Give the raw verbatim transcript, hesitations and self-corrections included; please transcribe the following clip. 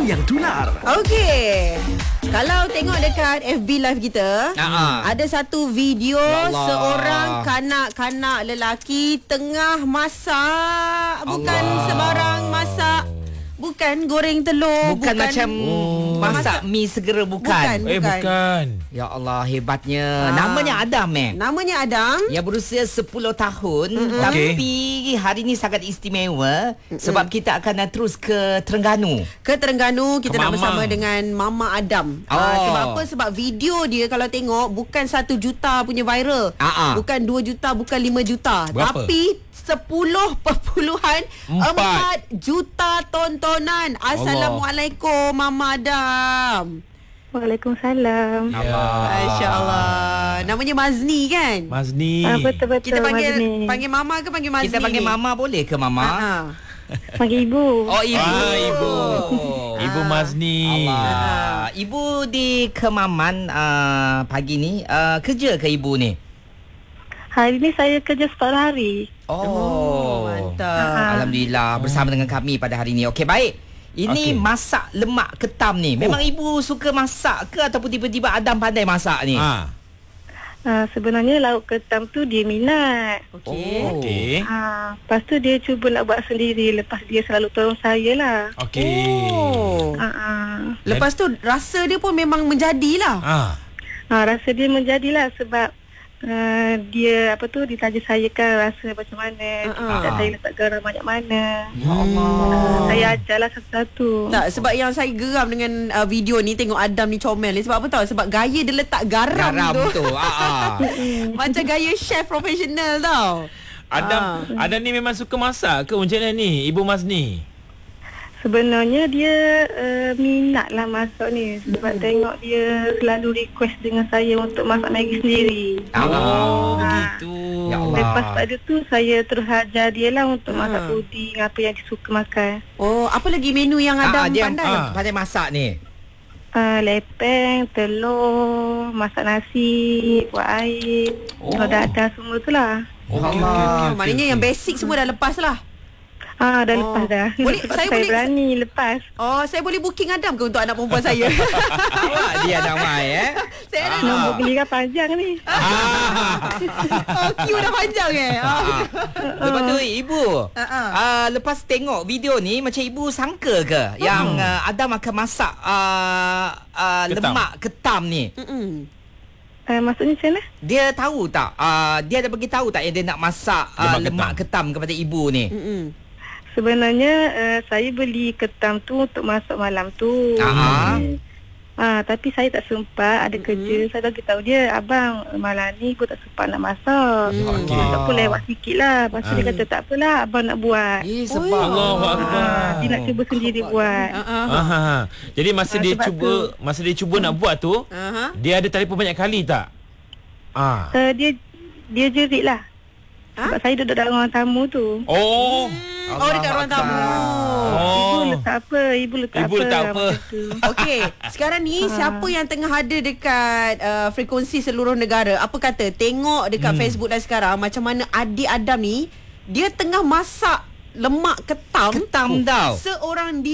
yang tular. Okey. Kalau tengok dekat F B live kita, Aa. ada satu video Ya Allah. seorang kanak-kanak lelaki tengah masak. Bukan Allah. sebarang masak. Bukan goreng telur. Bukan, bukan macam Oh. masak mi segera, bukan. Bukan. Eh bukan. Ya Allah, hebatnya. Ah. Namanya Adam, eh. Namanya Adam. Yang berusia sepuluh tahun. Mm-mm. Tapi hari ini sangat istimewa. Mm-mm. Sebab kita akan terus ke Terengganu. Ke Terengganu kita Ke nak Mama. bersama dengan Mama Adam. Oh. Ah, sebab apa? Sebab video dia kalau tengok bukan satu juta punya viral. Ah, ah. Bukan dua juta, bukan lima juta. Berapa? Tapi sepuluh perpuluhan empat juta tontonan. Assalamualaikum Mama Adam. Waalaikumsalam. Ya. Masya-Allah. Namanya Mazni kan? Mazni. Ah, betul-betul. Kita panggil Mazni. panggil Mama ke panggil Mazni? Kita panggil ni? Mama, boleh ke Mama? Ha. Panggil ibu. Oh, ibu. Ah, ibu. Ibu Ah. Mazni. Allah. Ibu di Kemaman uh, pagi ni. Uh, kerja ke ibu ni? Hari ni saya kerja separuh hari. Oh, mantap. Alhamdulillah bersama dengan kami pada hari ini. Okey, baik. Ini Okey. masak lemak ketam ni. Memang Oh. ibu suka masak ke ataupun tiba-tiba Adam pandai masak ni? Ah. Uh, sebenarnya lauk ketam tu dia minat. Okey. Oh. Okey. Uh, lepas tu dia cuba nak buat sendiri. Lepas dia selalu tolong saya lah. Okey. Oh. Uh, uh. Lepas tu rasa dia pun memang menjadilah. Ah. Uh, rasa dia menjadilah sebab uh, dia apa tu dia tanya saya kan rasa macam mana. Ah, Tak ah. saya letak garam banyak mana. Ya Allah. Uh, saya ajarlah satu-satu. Tak, sebab yang saya geram dengan uh, video ni tengok Adam ni comel ni sebab apa tahu? Sebab gaya dia letak garam, Garam tu. tu. Ah, ah. Macam gaya chef profesional tau. Adam, Ah. Adam ni memang suka masak ke macam mana ni, Ibu Mazni? Sebenarnya dia uh, minat lah masak ni. Sebab Hmm. tengok dia selalu request dengan saya untuk masak Maggi sendiri. Oh, gitu. Ya Allah. Lepas pada tu saya terus ajar dia lah untuk Ah. masak puding, apa yang dia suka makan. Oh, apa lagi menu yang Ah, Adam dia pandai? ah. pandai masak ni. Uh, lepeng, telur, masak nasi, buat air. Oh. Oh. Dah ada semua tu lah. Okey, Allah. okey, okey, okey, Maknanya okey. yang basic semua dah lepas lah. Ah, dah Oh. lepas dah. Boleh- Sebab saya saya boleh- berani lepas. Oh, saya boleh booking Adam ke untuk anak perempuan saya? Awak dia nak mai eh. Saya ada Nombor giliran panjang ni. Oh, queue dah panjang eh. Oh. Lepas tu ibu, Ah, ah. uh, lepas tengok video ni macam ibu sangka ke yang uh, Adam akan masak uh, uh, Ketam. lemak ketam ni? Mm-mm. Uh, maksudnya macam mana? Dia tahu tak? Uh, dia ada bagi tahu tak yang dia nak masak uh, Lemak lemak ketam kepada ibu ni? Mm-mm. Sebenarnya uh, saya beli ketam tu untuk masak malam tu. Ah. Ah, tapi saya tak sempat, ada mm-hmm. kerja. Saya bagi tahu dia, abang malam ni aku tak sempat nak masak. Mm. Okey. Tak apa, lewat sikit lah. Lepas tu Ah. dia kata tak apalah, abang nak buat. Eh Oi. sebab Allahu Akbar. Ah, dia nak cuba sendiri buat. Uh-uh. Aha. Jadi masa Ah, dia sebab cuba masa dia cuba nak buat tu, Uh-huh. dia ada telefon banyak kali tak? Ah. Uh, dia dia jerit lah. Ha? Sebab saya duduk dalam ruang tamu tu. Oh. Oh, dekat ruang tamu. Ibu Oh. letak apa? Ibu letak Ibu apa? letak apa? Macam tu. Okey, sekarang ni siapa yang tengah ada dekat uh, frekuensi seluruh negara? Apa kata? Tengok dekat Hmm. Facebook dah sekarang macam mana adik Adam ni dia tengah masak lemak ketam. ketam tau. Seorang